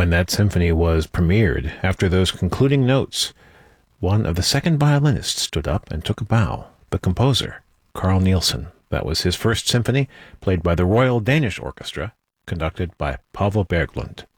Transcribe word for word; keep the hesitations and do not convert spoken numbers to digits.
When that symphony was premiered, after those concluding notes, one of the second violinists stood up and took a bow. The composer, Carl Nielsen. That was his first symphony, played by the Royal Danish Orchestra, conducted by Pavel Berglund.